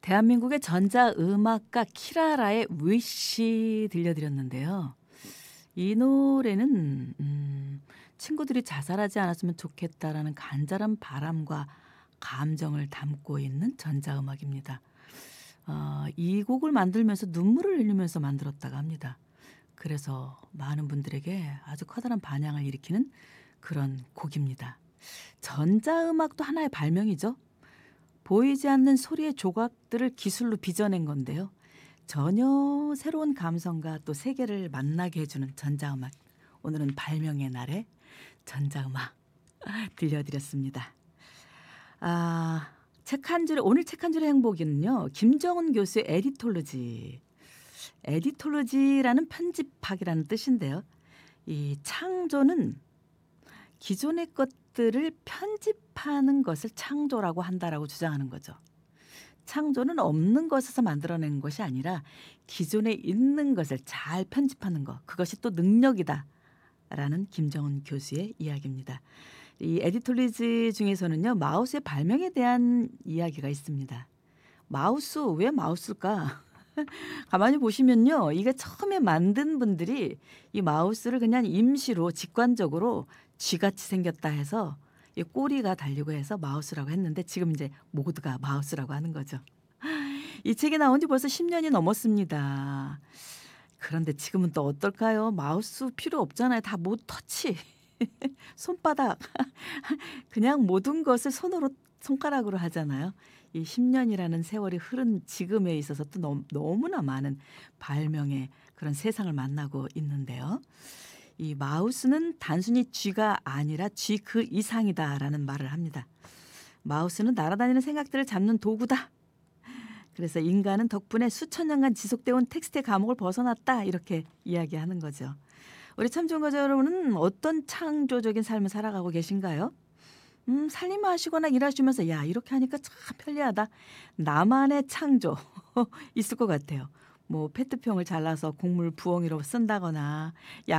대한민국의 전자음악가 키라라의 위시 들려드렸는데요. 이 노래는 친구들이 자살하지 않았으면 좋겠다라는 간절한 바람과 감정을 담고 있는 전자음악입니다. 이 곡을 만들면서 눈물을 흘리면서 만들었다고 합니다. 그래서 많은 분들에게 아주 커다란 반향을 일으키는 그런 곡입니다. 전자음악도 하나의 발명이죠. 보이지 않는 소리의 조각들을 기술로 빚어낸 건데요. 전혀 새로운 감성과 또 세계를 만나게 해주는 전자음악. 오늘은 발명의 날에 전자음악 들려드렸습니다. 책 한 줄의 오늘 책 한 줄의 행복은요. 김정은 교수의 에디톨로지. 에디톨로지라는 편집학이라는 뜻인데요. 이 창조는 기존의 것들을 편집하는 것을 창조라고 한다라고 주장하는 거죠. 창조는 없는 것에서 만들어낸 것이 아니라 기존에 있는 것을 잘 편집하는 것, 그것이 또 능력이다 라는 김정은 교수의 이야기입니다. 이 에디톨리지 중에서는요, 마우스의 발명에 대한 이야기가 있습니다. 마우스, 왜 마우스일까? 가만히 보시면요, 이게 처음에 만든 분들이 이 마우스를 그냥 임시로 직관적으로 쥐같이 생겼다 해서 이 꼬리가 달리고 해서 마우스라고 했는데 지금 이제 모두가 마우스라고 하는 거죠. 이 책이 나온 지 벌써 10년이 넘었습니다. 그런데 지금은 또 어떨까요? 마우스 필요 없잖아요. 다 뭐 터치, 손바닥, 그냥 모든 것을 손가락으로 하잖아요. 이 10년이라는 세월이 흐른 지금에 있어서 또 너무나 많은 발명의 그런 세상을 만나고 있는데요. 이 마우스는 단순히 쥐가 아니라 쥐 그 이상이다라는 말을 합니다. 마우스는 날아다니는 생각들을 잡는 도구다. 그래서 인간은 덕분에 수천 년간 지속되어 온 텍스트의 감옥을 벗어났다. 이렇게 이야기하는 거죠. 우리 참좋은거죠 여러분은 어떤 창조적인 삶을 살아가고 계신가요? 살림하시거나 일하시면서 야 이렇게 하니까 참 편리하다. 나만의 창조 있을 것 같아요. 뭐 페트병을 잘라서 곡물 부엉이로 쓴다거나